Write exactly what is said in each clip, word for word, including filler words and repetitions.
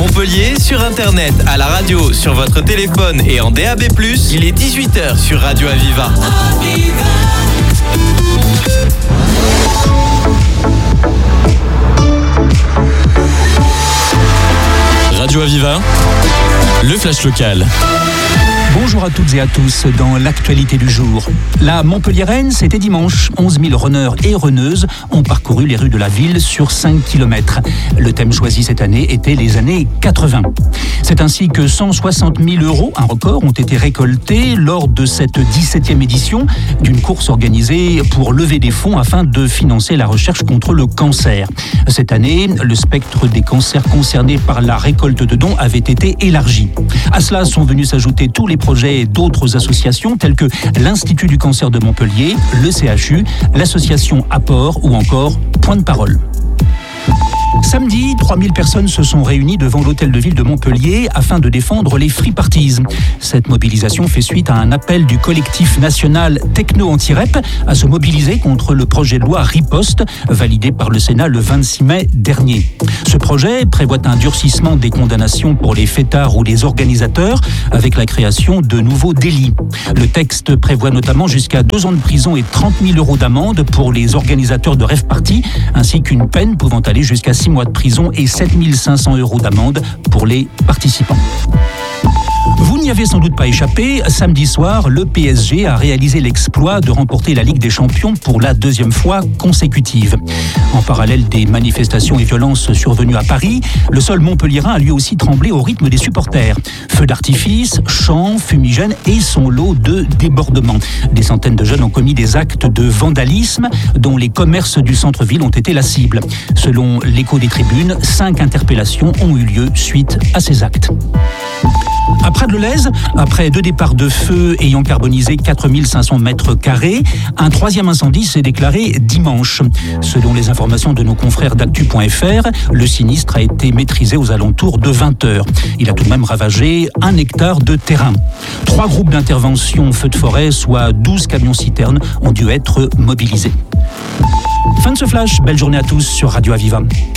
Montpellier, sur Internet, à la radio, sur votre téléphone et en D A B plus, il est dix-huit heures sur Radio Aviva. Radio Aviva, le flash local. Bonjour à toutes et à tous dans l'actualité du jour. La Montpelliéraine, c'était dimanche. onze mille runneurs et runneuses ont parcouru les rues de la ville sur cinq kilomètres. Le thème choisi cette année était les années quatre-vingts. C'est ainsi que cent soixante mille euros, un record, ont été récoltés lors de cette dix-septième édition d'une course organisée pour lever des fonds afin de financer la recherche contre le cancer. Cette année, le spectre des cancers concernés par la récolte de dons avait été élargi. À cela sont venus s'ajouter tous les projets d'autres associations telles que l'Institut du cancer de Montpellier, le C H U, l'association Apport ou encore Point de Parole. Samedi, trois mille personnes se sont réunies devant l'hôtel de ville de Montpellier afin de défendre les free parties. Cette mobilisation fait suite à un appel du collectif national Techno Anti-Rep à se mobiliser contre le projet de loi Riposte, validé par le Sénat le vingt-six mai dernier. Ce projet prévoit un durcissement des condamnations pour les fêtards ou les organisateurs, avec la création de nouveaux délits. Le texte prévoit notamment jusqu'à deux ans de prison et trente mille euros d'amende pour les organisateurs de rave party, ainsi qu'une peine pouvant aller jusqu'à six mois de prison et sept mille cinq cents euros d'amende pour les participants. Vous n'y avez sans doute pas échappé, samedi soir, le P S G a réalisé l'exploit de remporter la Ligue des Champions pour la deuxième fois consécutive. En parallèle des manifestations et violences survenues à Paris, le sol montpelliérain a lui aussi tremblé au rythme des supporters. Feux d'artifice, chants, fumigènes et son lot de débordements. Des centaines de jeunes ont commis des actes de vandalisme dont les commerces du centre-ville ont été la cible. Selon l'écho des tribunes, cinq interpellations ont eu lieu suite à ces actes. À Prades-le-Lez, après deux départs de feu ayant carbonisé quatre mille cinq cents mètres carrés, un troisième incendie s'est déclaré dimanche. Selon les informations de nos confrères d'actu point F R, le sinistre a été maîtrisé aux alentours de vingt heures. Il a tout de même ravagé un hectare de terrain. Trois groupes d'intervention feu de forêt, soit douze camions-citernes, ont dû être mobilisés. Fin de ce flash, belle journée à tous sur Radio Aviva.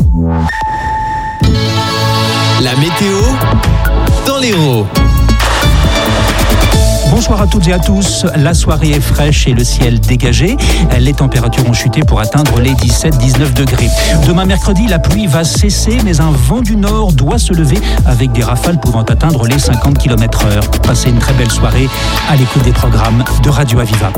La météo dans l'Hérault. Bonsoir à toutes et à tous. La soirée est fraîche et le ciel dégagé. Les températures ont chuté pour atteindre les dix-sept à dix-neuf degrés. Demain mercredi, la pluie va cesser, mais un vent du nord doit se lever avec des rafales pouvant atteindre les cinquante kilomètres heure. Passez une très belle soirée à l'écoute des programmes de Radio Aviva.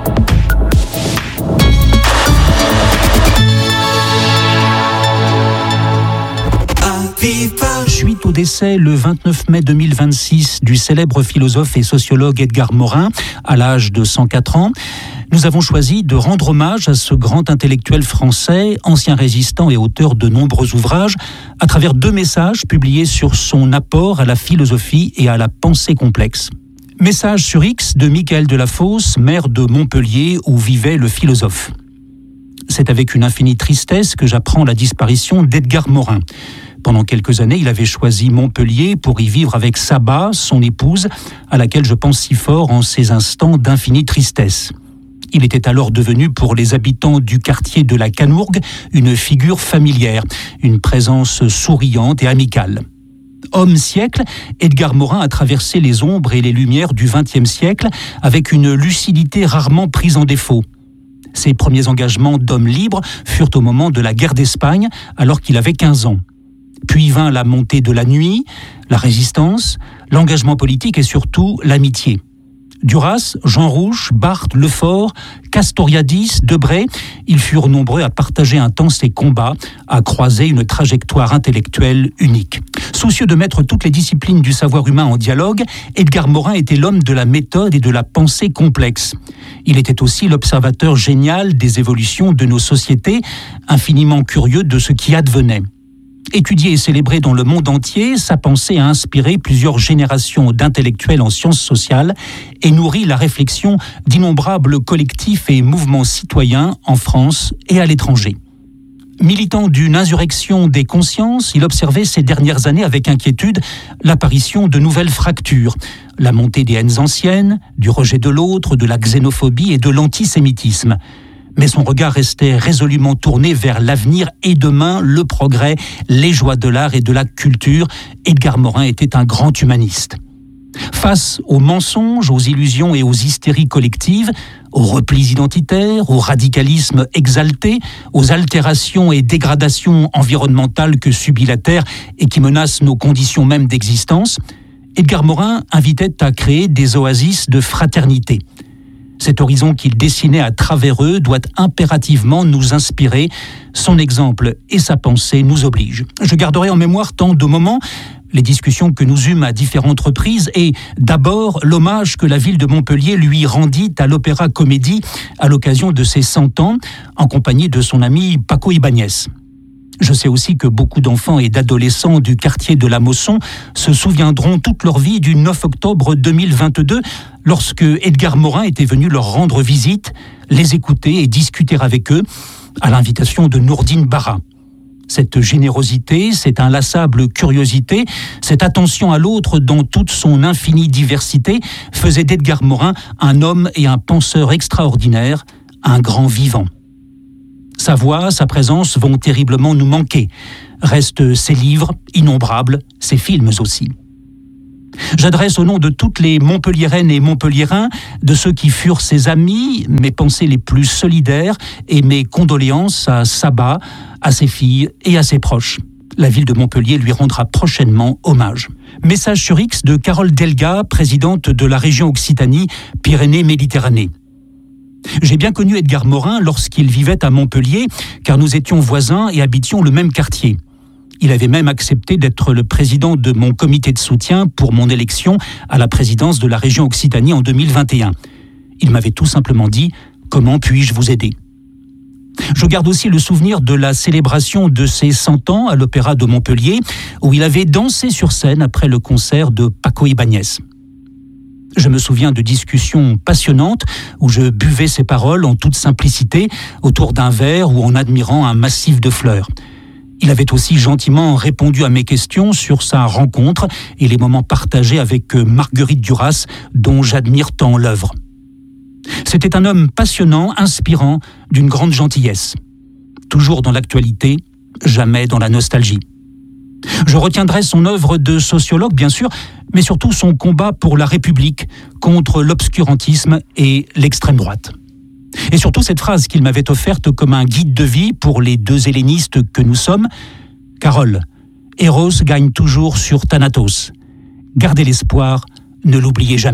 Suite au décès le vingt-neuf mai deux mille vingt-six du célèbre philosophe et sociologue Edgar Morin, à l'âge de cent quatre ans, nous avons choisi de rendre hommage à ce grand intellectuel français, ancien résistant et auteur de nombreux ouvrages, à travers deux messages publiés sur son apport à la philosophie et à la pensée complexe. Message sur X de Michael Delafosse, maire de Montpellier où vivait le philosophe. C'est avec une infinie tristesse que j'apprends la disparition d'Edgar Morin. Pendant quelques années, il avait choisi Montpellier pour y vivre avec Saba, son épouse, à laquelle je pense si fort en ces instants d'infinie tristesse. Il était alors devenu pour les habitants du quartier de la Canourgue une figure familière, une présence souriante et amicale. Homme siècle, Edgar Morin a traversé les ombres et les lumières du vingtième siècle avec une lucidité rarement prise en défaut. Ses premiers engagements d'homme libre furent au moment de la guerre d'Espagne, alors qu'il avait quinze ans. Puis vint la montée de la nuit, la résistance, l'engagement politique et surtout l'amitié. Duras, Jean Rouch, Barthes, Lefort, Castoriadis, Debray, ils furent nombreux à partager un temps ces combats, à croiser une trajectoire intellectuelle unique. Soucieux de mettre toutes les disciplines du savoir humain en dialogue, Edgar Morin était l'homme de la méthode et de la pensée complexe. Il était aussi l'observateur génial des évolutions de nos sociétés, infiniment curieux de ce qui advenait. Étudié et célébré dans le monde entier, sa pensée a inspiré plusieurs générations d'intellectuels en sciences sociales et nourri la réflexion d'innombrables collectifs et mouvements citoyens en France et à l'étranger. Militant d'une insurrection des consciences, il observait ces dernières années avec inquiétude l'apparition de nouvelles fractures, la montée des haines anciennes, du rejet de l'autre, de la xénophobie et de l'antisémitisme. Mais son regard restait résolument tourné vers l'avenir et demain, le progrès, les joies de l'art et de la culture. Edgar Morin était un grand humaniste. Face aux mensonges, aux illusions et aux hystéries collectives, aux replis identitaires, au radicalisme exalté, aux altérations et dégradations environnementales que subit la Terre et qui menacent nos conditions mêmes d'existence, Edgar Morin invitait à créer des oasis de fraternité. Cet horizon qu'il dessinait à travers eux doit impérativement nous inspirer. Son exemple et sa pensée nous obligent. Je garderai en mémoire tant de moments, les discussions que nous eûmes à différentes reprises et d'abord l'hommage que la ville de Montpellier lui rendit à l'Opéra Comédie à l'occasion de ses cent ans, en compagnie de son ami Paco Ibáñez. Je sais aussi que beaucoup d'enfants et d'adolescents du quartier de la Mosson se souviendront toute leur vie du neuf octobre deux mille vingt-deux, lorsque Edgar Morin était venu leur rendre visite, les écouter et discuter avec eux, à l'invitation de Nourdine Barra. Cette générosité, cette inlassable curiosité, cette attention à l'autre dans toute son infinie diversité faisaient d'Edgar Morin un homme et un penseur extraordinaire, un grand vivant. Sa voix, sa présence vont terriblement nous manquer. Restent ses livres, innombrables, ses films aussi. J'adresse au nom de toutes les Montpelliéraines et Montpelliérains, de ceux qui furent ses amis, mes pensées les plus solidaires et mes condoléances à Saba, à ses filles et à ses proches. La ville de Montpellier lui rendra prochainement hommage. Message sur X de Carole Delga, présidente de la région Occitanie, Pyrénées-Méditerranée. J'ai bien connu Edgar Morin lorsqu'il vivait à Montpellier, car nous étions voisins et habitions le même quartier. Il avait même accepté d'être le président de mon comité de soutien pour mon élection à la présidence de la région Occitanie en deux mille vingt et un. Il m'avait tout simplement dit « Comment puis-je vous aider ?» Je garde aussi le souvenir de la célébration de ses cent ans à l'Opéra de Montpellier, où il avait dansé sur scène après le concert de Paco Ibáñez. Je me souviens de discussions passionnantes où je buvais ses paroles en toute simplicité autour d'un verre ou en admirant un massif de fleurs. Il avait aussi gentiment répondu à mes questions sur sa rencontre et les moments partagés avec Marguerite Duras, dont j'admire tant l'œuvre. C'était un homme passionnant, inspirant, d'une grande gentillesse. Toujours dans l'actualité, jamais dans la nostalgie. Je retiendrai son œuvre de sociologue, bien sûr, mais surtout son combat pour la République, contre l'obscurantisme et l'extrême droite. Et surtout cette phrase qu'il m'avait offerte comme un guide de vie pour les deux hellénistes que nous sommes. « Carole, Eros gagne toujours sur Thanatos. Gardez l'espoir, ne l'oubliez jamais. »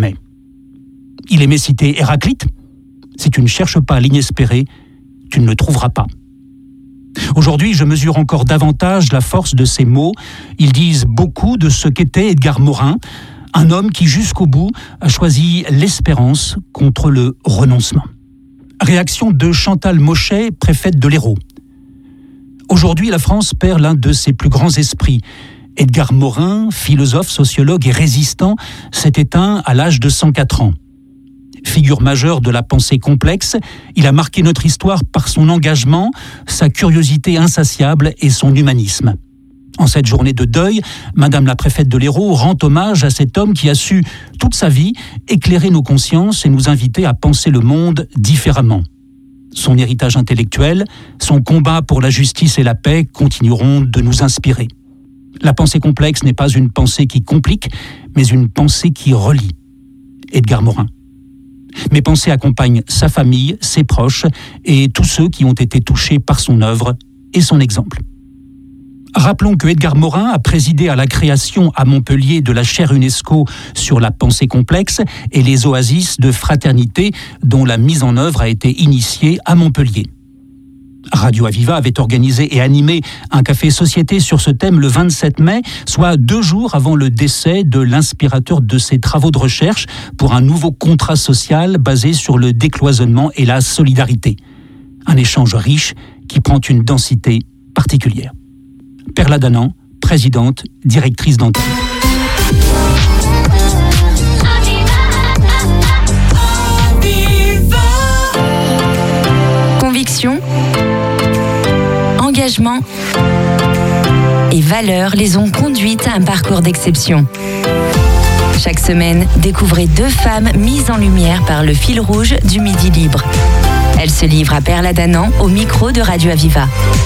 Il aimait citer Héraclite. « Si tu ne cherches pas l'inespéré, tu ne le trouveras pas. » Aujourd'hui, je mesure encore davantage la force de ces mots. Ils disent beaucoup de ce qu'était Edgar Morin, un homme qui, jusqu'au bout, a choisi l'espérance contre le renoncement. Réaction de Chantal Mochet, préfète de l'Hérault. Aujourd'hui, la France perd l'un de ses plus grands esprits. Edgar Morin, philosophe, sociologue et résistant, s'est éteint à l'âge de cent quatre ans. Figure majeure de la pensée complexe, il a marqué notre histoire par son engagement, sa curiosité insatiable et son humanisme. En cette journée de deuil, Madame la préfète de l'Hérault rend hommage à cet homme qui a su, toute sa vie, éclairer nos consciences et nous inviter à penser le monde différemment. Son héritage intellectuel, son combat pour la justice et la paix continueront de nous inspirer. La pensée complexe n'est pas une pensée qui complique, mais une pensée qui relie. Edgar Morin. Mes pensées accompagnent sa famille, ses proches et tous ceux qui ont été touchés par son œuvre et son exemple. Rappelons que Edgar Morin a présidé à la création à Montpellier de la chaire UNESCO sur la pensée complexe et les oasis de fraternité dont la mise en œuvre a été initiée à Montpellier. Radio Aviva avait organisé et animé un café société sur ce thème le vingt-sept mai, soit deux jours avant le décès de l'inspirateur de ses travaux de recherche pour un nouveau contrat social basé sur le décloisonnement et la solidarité. Un échange riche qui prend une densité particulière. Perla Danan, présidente, directrice d'antenne. Conviction, engagement et valeurs les ont conduites à un parcours d'exception. Chaque semaine, découvrez deux femmes mises en lumière par le fil rouge du Midi Libre. Elle se livre à Perladanan au micro de Radio Aviva.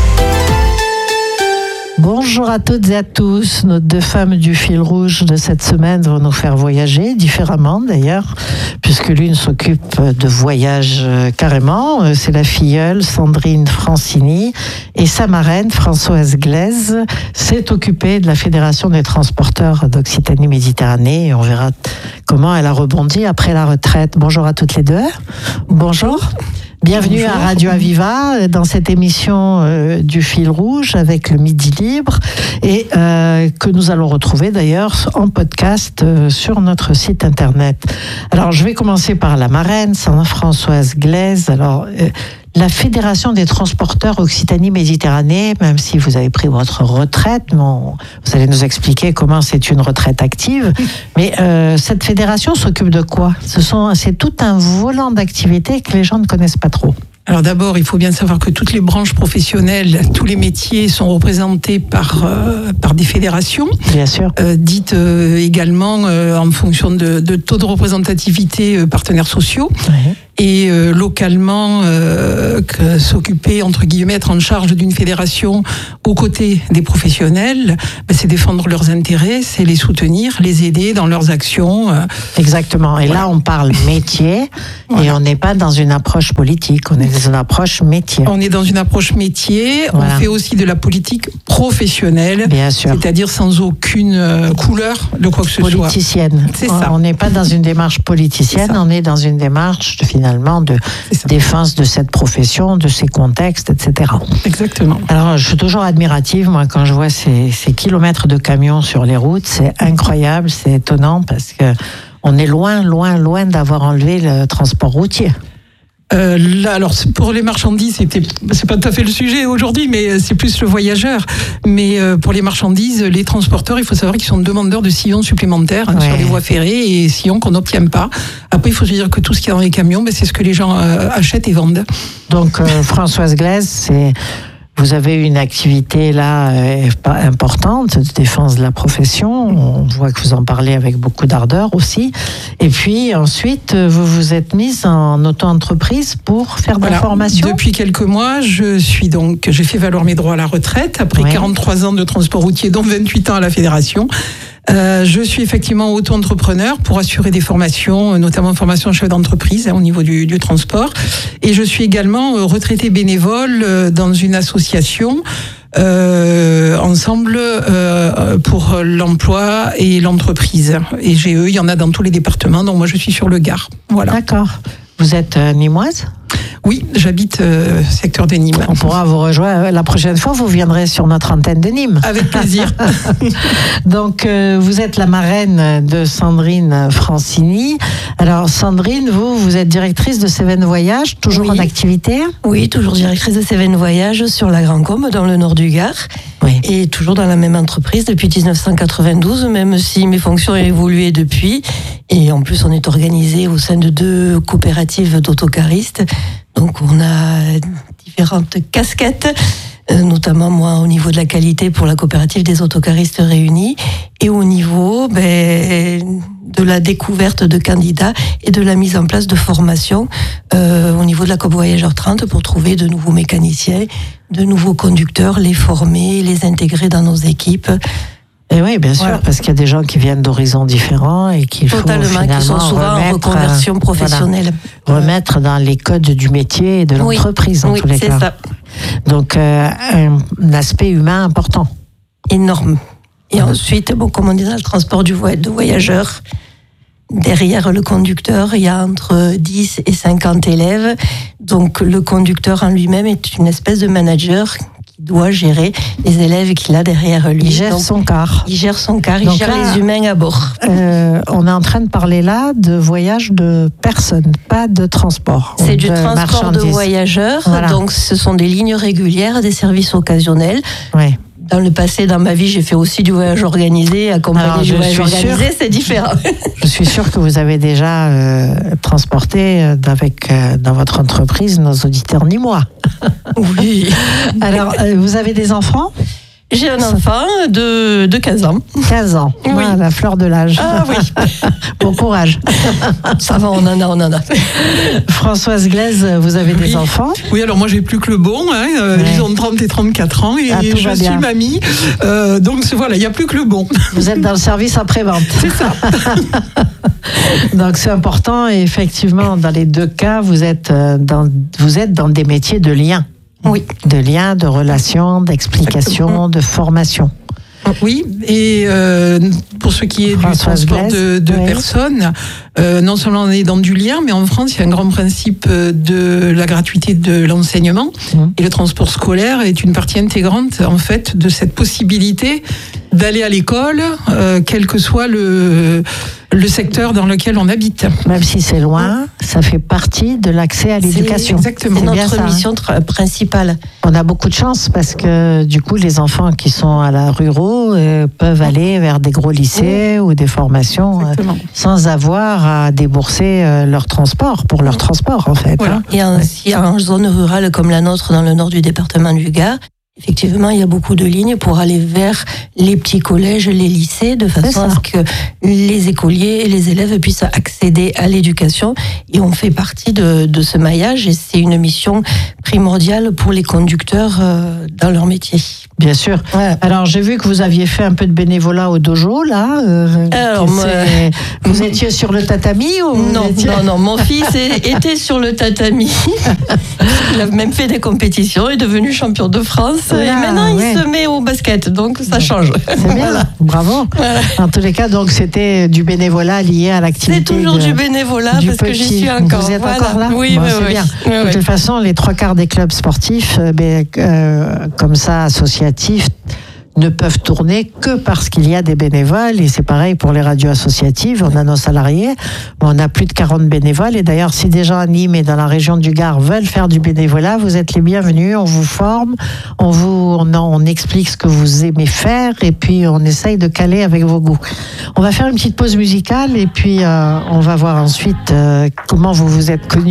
Bonjour à toutes et à tous. Nos deux femmes du fil rouge de cette semaine vont nous faire voyager, différemment d'ailleurs, puisque l'une s'occupe de voyage carrément. C'est la filleule Sandrine Francini et sa marraine Françoise Glaise s'est occupée de la Fédération des transporteurs d'Occitanie-Méditerranée et on verra comment elle a rebondi après la retraite. Bonjour à toutes les deux. Bonjour. Bienvenue Bonjour. à Radio Aviva dans cette émission euh, du fil rouge avec le Midi Libre et euh, que nous allons retrouver d'ailleurs en podcast euh, sur notre site internet. Alors je vais commencer par la marraine, Françoise Glaise. Alors euh, la Fédération des transporteurs Occitanie-Méditerranée, même si vous avez pris votre retraite, bon, vous allez nous expliquer comment c'est une retraite active, mais euh, cette fédération s'occupe de quoi ? Ce sont, c'est tout un volant d'activités que les gens ne connaissent pas trop. Alors d'abord, il faut bien savoir que toutes les branches professionnelles, tous les métiers sont représentés par, euh, par des fédérations. Bien sûr. Euh, dites euh, également euh, en fonction de, de taux de représentativité euh, partenaires sociaux. Oui. Et euh, localement, euh, que s'occuper, entre guillemets, être en charge d'une fédération aux côtés des professionnels, ben, c'est défendre leurs intérêts, c'est les soutenir, les aider dans leurs actions. Euh. Exactement. Et voilà. Là, on parle métier voilà. Et on n'est pas dans une approche politique, on est dans une approche métier. On est dans une approche métier, voilà. On fait aussi de la politique professionnelle, bien sûr. C'est-à-dire sans aucune couleur de quoi que ce soit. Politicienne. C'est ça. On n'est pas dans une démarche politicienne, on est dans une démarche de finalement de défense de cette profession, de ses contextes, et cetera. Exactement. Alors, je suis toujours admirative, moi, quand je vois ces, ces kilomètres de camions sur les routes, c'est incroyable, c'est étonnant, parce que on est loin, loin, loin d'avoir enlevé le transport routier. Euh, là, alors pour les marchandises, c'était, c'est pas tout à fait le sujet aujourd'hui, mais c'est plus le voyageur. Mais euh, pour les marchandises, les transporteurs, il faut savoir qu'ils sont demandeurs de sillons supplémentaires hein, ouais. sur les voies ferrées et sillons qu'on n'obtient pas. Après, il faut se dire que tout ce qu'il y a dans les camions, ben, c'est ce que les gens euh, achètent et vendent. Donc, euh, Françoise Glaise, c'est... Vous avez une activité là euh, importante de défense de la profession. On voit que vous en parlez avec beaucoup d'ardeur aussi. Et puis ensuite, vous vous êtes mise en auto-entreprise pour faire de voilà. la formation. Depuis quelques mois, je suis donc, j'ai fait valoir mes droits à la retraite après ouais. quarante-trois ans de transport routier, dont vingt-huit ans à la fédération. Euh, je suis effectivement auto-entrepreneur pour assurer des formations, notamment formation chef d'entreprise hein, au niveau du, du transport. Et je suis également euh, retraité bénévole euh, dans une association euh, ensemble euh, pour l'emploi et l'entreprise. Et G E, il y en a dans tous les départements, donc moi je suis sur le Gard. Voilà. D'accord. Vous êtes euh, nîmoise ? Oui, j'habite euh, secteur de Nîmes. On pourra vous rejoindre la prochaine fois, vous viendrez sur notre antenne de Nîmes. Avec plaisir. Donc, euh, vous êtes la marraine de Sandrine Francini. Alors, Sandrine, vous, vous êtes directrice de Cévennes Voyage, toujours oui. en activité ? Oui, toujours directrice de Cévennes Voyage sur la Grand Combe, dans le nord du Gard. Oui. Et toujours dans la même entreprise depuis dix-neuf cent quatre-vingt-douze, même si mes fonctions ont évolué depuis. Et en plus, on est organisé au sein de deux coopératives d'autocaristes. Donc, on a différentes casquettes, notamment moi au niveau de la qualité pour la coopérative des autocaristes réunis et au niveau ben, de la découverte de candidats et de la mise en place de formations euh, au niveau de la Coop Voyageur trente pour trouver de nouveaux mécaniciens, de nouveaux conducteurs, les former, les intégrer dans nos équipes. Et oui, bien sûr, voilà. Parce qu'il y a des gens qui viennent d'horizons différents et qu'il faut finalement qui sont souvent remettre, en reconversion professionnelle. Voilà, remettre dans les codes du métier et de l'entreprise, oui, en oui, tous les c'est cas. Ça. Donc, euh, un, un aspect humain important. Énorme. Et mmh. ensuite, bon, comme on dit dans le transport du voy- de voyageurs, derrière le conducteur, il y a entre dix et cinquante élèves. Donc, le conducteur en lui-même est une espèce de manager qui doit gérer les élèves qu'il a derrière lui. Il gère Donc, son car. Il gère son car, il Donc gère là, les humains à bord. Euh, on est en train de parler là de voyage de personnes, pas de transport. C'est du transport de voyageurs, voilà. Donc ce sont des lignes régulières, des services occasionnels. Oui. Dans le passé, dans ma vie, j'ai fait aussi du voyage organisé, accompagné du voyage organisé, c'est différent. Je suis sûre que vous avez déjà euh, transporté euh, avec, euh, dans votre entreprise nos auditeurs nîmois. Oui. Alors, euh, vous avez des enfants ? J'ai un enfant de, de quinze ans. quinze ans, oui. Voilà, la fleur de l'âge. Ah oui. Bon courage. Ça va, on en a, on en a. Françoise Glaise, vous avez oui. des enfants? Oui, alors moi j'ai plus que le bon. Hein. Euh, ouais. Ils ont trente et trente-quatre ans et ah, je suis bien. mamie. Euh, donc voilà, il n'y a plus que le bon. Vous êtes dans le service après-vente. C'est ça. Donc c'est important et effectivement, dans les deux cas, vous êtes dans, vous êtes dans des métiers de lien. Oui. De lien, de relation, d'explication, de formation. Oui, et euh, pour ce qui est Françoise du transport Glaise, de, de oui. personnes, euh, non seulement on est dans du lien, mais en France, il y a un grand principe de la gratuité de l'enseignement. Mmh. Et le transport scolaire est une partie intégrante, en fait, de cette possibilité d'aller à l'école, euh, quel que soit le, le secteur dans lequel on habite. Même si c'est loin, ça fait partie de l'accès à l'éducation. C'est exactement. C'est notre ça, mission hein. principale. On a beaucoup de chance parce que du coup, les enfants qui sont à la ruraux euh, peuvent aller vers des gros lycées oui. ou des formations euh, sans avoir à débourser euh, leur transport, pour leur transport en fait. Voilà. Hein. Et ainsi, en zone rurale comme la nôtre, dans le nord du département du Gard, effectivement, il y a beaucoup de lignes pour aller vers les petits collèges, les lycées, de façon à ce que les écoliers et les élèves puissent accéder à l'éducation. Et on fait partie de, de ce maillage et c'est une mission primordiale pour les conducteurs euh, dans leur métier. Bien sûr. Ouais. Alors, j'ai vu que vous aviez fait un peu de bénévolat au dojo, là. Euh, Alors, moi, vous étiez sur le tatami ou Non, étiez... non, non. Mon fils était sur le tatami. Il a même fait des compétitions, il est devenu champion de France. Ah, et maintenant, ouais. il se met au basket, donc ça change. C'est bien, voilà. Bravo. Voilà. En tous les cas, donc, c'était du bénévolat lié à l'activité. C'est toujours de, du bénévolat, du parce petit. que j'y suis encore. Vous êtes voilà. encore là? Oui, bon, oui, c'est oui. bien. Oui, de oui. toute façon, les trois quarts des clubs sportifs, euh, euh, comme ça, associatifs, ne peuvent tourner que parce qu'il y a des bénévoles et c'est pareil pour les radios associatives, on a nos salariés, on a plus de quarante bénévoles et d'ailleurs si des gens à Nîmes et dans la région du Gard veulent faire du bénévolat, vous êtes les bienvenus, on vous forme, on vous on, on explique ce que vous aimez faire et puis on essaye de caler avec vos goûts. On va faire une petite pause musicale et puis euh, on va voir ensuite euh, comment vous vous êtes connus